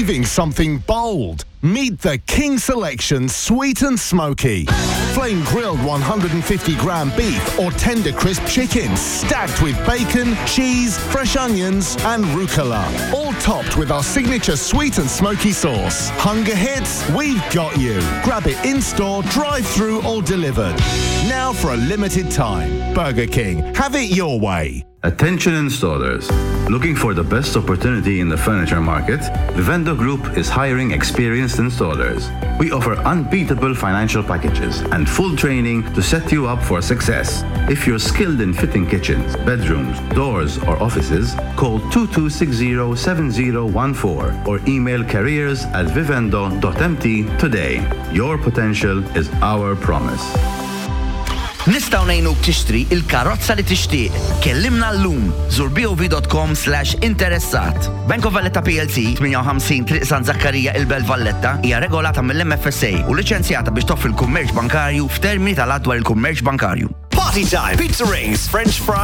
craving something bold? Meet the King Selection Sweet and Smoky. Flame grilled 150-gram beef or tender crisp chicken stacked with bacon, cheese, fresh onions and rucola. All topped with our signature sweet and smoky sauce. Hunger hits? We've got you. Grab it in-store, drive-through or delivered. Now for a limited time. Burger King. Have it your way. Attention installers. Looking for the best opportunity in the furniture market? Vivendo Group is hiring experienced installers. We offer unbeatable financial packages and full training to set you up for success. If you're skilled in fitting kitchens, bedrooms, doors or offices, call 2260-7014 or email careers@vivendo.mt today. Your potential is our promise. Nistaw nejnuk tixtri il-karozza li tixtieq. Kellimna llum. Zur bov.com/interessat. Banco Valletta PLC 58 Triq San Zakkarija il-Belt Valletta hija regolata mill-MFSA u liċenzjata biex toffri l-kummerċ bankarju f'termini tal-għad dwar il-kummerċ bankarju. Party time! Pizza rings, French fries.